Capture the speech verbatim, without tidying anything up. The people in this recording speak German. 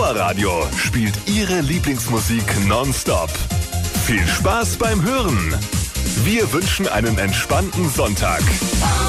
Powerradio spielt Ihre Lieblingsmusik nonstop. Viel Spaß beim Hören. Wir wünschen einen entspannten Sonntag.